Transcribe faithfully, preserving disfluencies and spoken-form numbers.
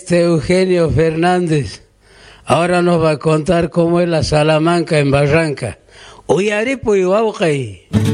este Eugenio Fernández ahora nos va a contar cómo es la Salamanca en Barranca. Uyaripo y Huaucay.